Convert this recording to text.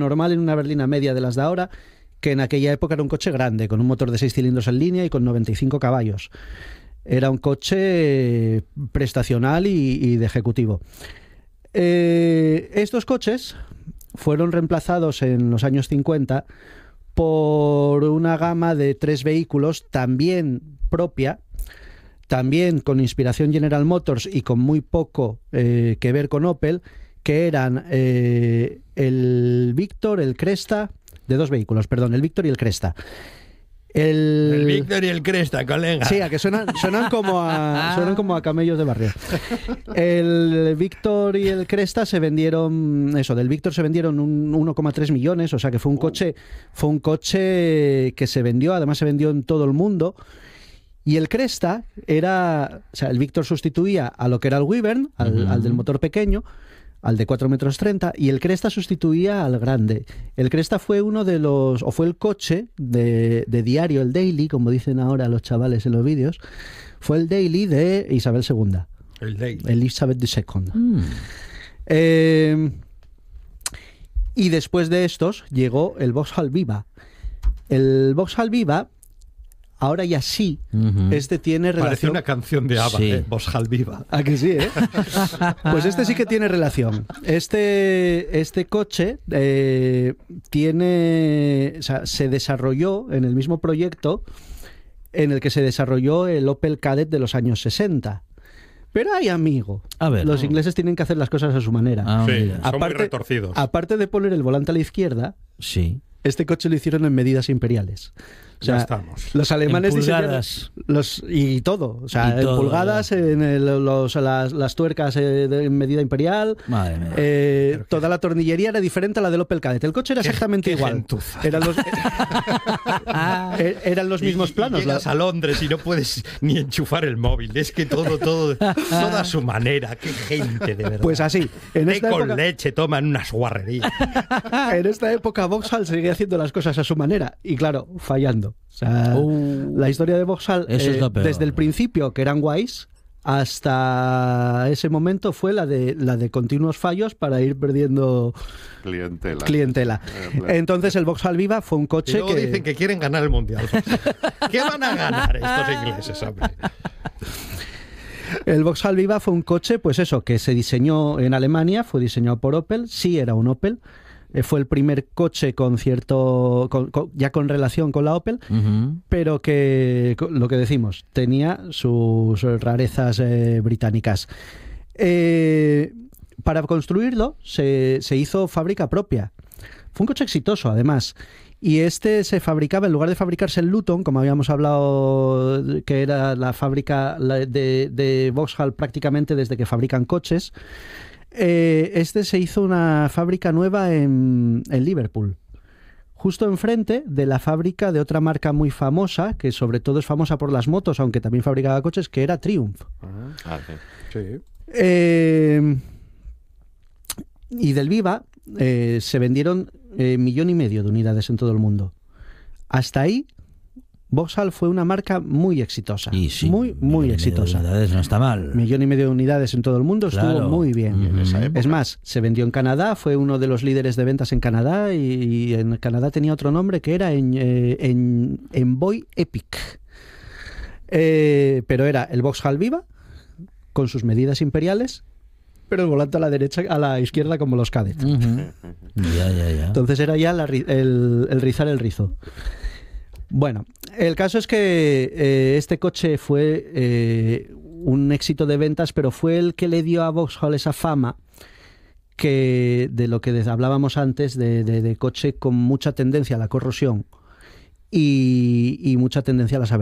normal en una berlina media de las de ahora, que en aquella época era un coche grande, con un motor de 6 cilindros en línea y con 95 caballos. Era un coche prestacional y de ejecutivo. Estos coches fueron reemplazados en los años 50 por una gama de 3 vehículos también propia, también con inspiración General Motors y con muy poco que ver con Opel, que eran el Victor, el Cresta, de 2 vehículos, perdón, el Victor y el Cresta. El Victor y el Cresta, colega. Sí, a que suenan como a camellos de barrio. El Victor y el Cresta se vendieron, del Victor se vendieron 1,3 millones, o sea que fue un coche que se vendió, además se vendió en todo el mundo. Y el Cresta el Victor sustituía a lo que era el Wyvern, al del motor pequeño, al de 4,30 metros, y el Cresta sustituía al grande. El Cresta fue fue el coche de diario, el Daily, como dicen ahora los chavales en los vídeos, fue el Daily de Isabel II. El Daily. Elizabeth II. Y después de estos llegó el Vauxhall Viva. El Vauxhall Viva, ahora ya sí, tiene relación... Parece una canción de ABBA, sí. Vauxhall Viva. ¿A que sí, Pues sí que tiene relación. Este coche se desarrolló en el mismo proyecto en el que se desarrolló el Opel Kadett de los años 60. Pero hay amigo. A ver, los ingleses tienen que hacer las cosas a su manera. Sí, son muy retorcidos. Aparte de poner el volante a la izquierda, sí, este coche lo hicieron en medidas imperiales. O sea, ya estamos. Los alemanes diseñaron y todo. O sea, en pulgadas, las tuercas en medida imperial. Madre mía. Toda la tornillería era diferente a la del Opel Kadett. El coche era exactamente igual. Eran los mismos planos. Llegas a Londres y no puedes ni enchufar el móvil. Es que todo a su manera. Qué gente, de verdad. Pues así. Con leche toman unas guarrerías. En esta época Vauxhall seguía haciendo las cosas a su manera y, claro, fallando. O sea, la historia de Vauxhall, desde el principio, que eran guays, hasta ese momento fue la de continuos fallos para ir perdiendo clientela. Entonces el Vauxhall Viva fue un coche y luego dicen que quieren ganar el Mundial. ¿Qué van a ganar estos ingleses, hombre? El Vauxhall Viva fue un coche, que se diseñó en Alemania, fue diseñado por Opel, sí era un Opel. Fue el primer coche ya con relación con la Opel, pero que, lo que decimos, tenía sus rarezas británicas. Para construirlo se hizo fábrica propia. Fue un coche exitoso, además. Y se fabricaba, en lugar de fabricarse en Luton, como habíamos hablado, que era la fábrica de Vauxhall prácticamente desde que fabrican coches, se hizo una fábrica nueva en Liverpool, justo enfrente de la fábrica de otra marca muy famosa, que sobre todo es famosa por las motos, aunque también fabricaba coches, que era Triumph. Sí. Y del Viva se vendieron 1,5 millones de unidades en todo el mundo. Hasta ahí Vauxhall fue una marca muy exitosa, sí, muy exitosa. No está mal. 1,5 millones de unidades en todo el mundo, estuvo muy bien. Es más, se vendió en Canadá, fue uno de los líderes de ventas en Canadá, y en Canadá tenía otro nombre que era Envoy Epic. Pero era el Vauxhall Viva con sus medidas imperiales, pero el volante a la izquierda como los Kadett. Ya. Entonces era ya el rizar el rizo. Bueno, el caso es que este coche fue un éxito de ventas, pero fue el que le dio a Vauxhall esa fama de lo que hablábamos antes, de coche con mucha tendencia a la corrosión y mucha tendencia a las